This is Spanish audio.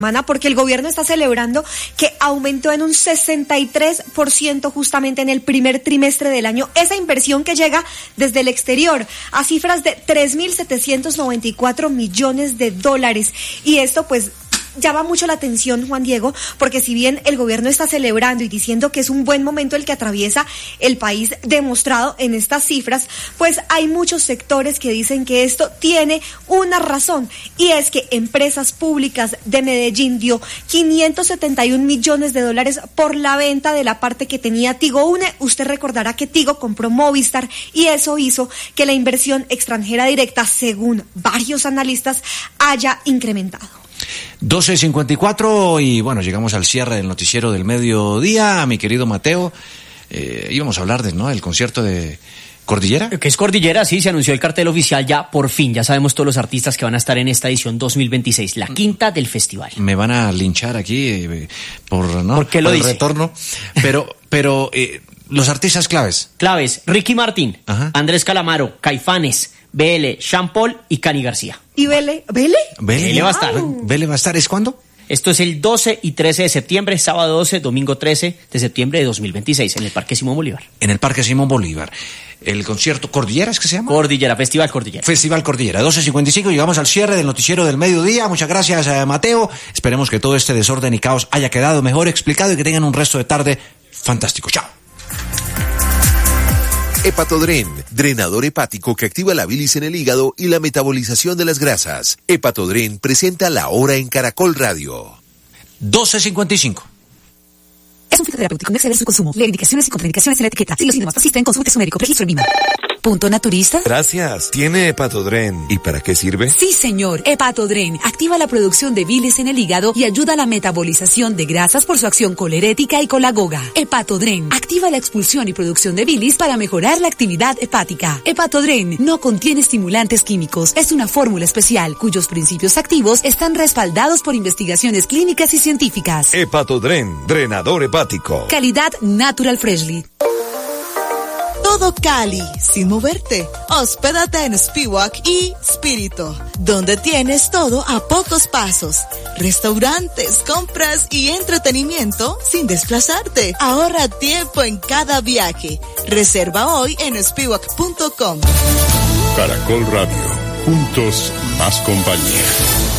porque el gobierno está celebrando que aumentó en un 63% justamente en el primer trimestre del año esa inversión que llega desde el exterior a cifras de 3.794 millones de dólares. Y esto pues llama mucho la atención, Juan Diego, porque si bien el gobierno está celebrando y diciendo que es un buen momento el que atraviesa el país, demostrado en estas cifras, pues hay muchos sectores que dicen que esto tiene una razón, y es que Empresas Públicas de Medellín dio 571 millones de dólares por la venta de la parte que tenía Tigo Une. Usted recordará que Tigo compró Movistar y eso hizo que la inversión extranjera directa, según varios analistas, haya incrementado. 12:54 y bueno, llegamos al cierre del noticiero del mediodía. Mi querido Mateo, íbamos a hablar del concierto de Cordillera. ¿Qué es Cordillera? Sí, se anunció el cartel oficial ya, por fin. Ya sabemos todos los artistas que van a estar en esta edición 2026, la quinta del festival. Me van a linchar aquí ¿Por qué lo dice? El retorno, pero los artistas claves. Ricky Martin, ajá, Andrés Calamaro, Caifanes, BL, Sean Paul y Cani García. ¿Y Bele? Bele va a estar. ¿Bele va a estar? ¿Es cuándo? Esto es el 12 y 13 de septiembre, sábado 12, domingo 13 de septiembre de 2026, en el Parque Simón Bolívar. En el Parque Simón Bolívar. El concierto ¿Cordillera es que se llama? Cordillera, Festival Cordillera. Festival Cordillera, 12:55, llegamos al cierre del noticiero del mediodía. Muchas gracias, Mateo. Esperemos que todo este desorden y caos haya quedado mejor explicado y que tengan un resto de tarde fantástico. Chao. Hepatodren, drenador hepático que activa la bilis en el hígado y la metabolización de las grasas. Hepatodren presenta La Hora en Caracol Radio. 12:55. Es un fitoterapéutico, no exceder su consumo. Lee indicaciones y contraindicaciones en la etiqueta. Si los síntomas persisten, consulte a su médico. Registro en Lima. ¿Punto naturista? Gracias. ¿Tiene Hepatodren? ¿Y para qué sirve? Sí, señor. Hepatodren activa la producción de bilis en el hígado y ayuda a la metabolización de grasas por su acción colerética y colagoga. Hepatodren activa la expulsión y producción de bilis para mejorar la actividad hepática. Hepatodren no contiene estimulantes químicos. Es una fórmula especial cuyos principios activos están respaldados por investigaciones clínicas y científicas. Hepatodren, drenador hepático. Calidad Natural Freshly. Todo Cali, sin moverte. Hospédate en Spiwak y Spirito, donde tienes todo a pocos pasos. Restaurantes, compras y entretenimiento sin desplazarte. Ahorra tiempo en cada viaje. Reserva hoy en spiwak.com. Caracol Radio, juntos más compañía.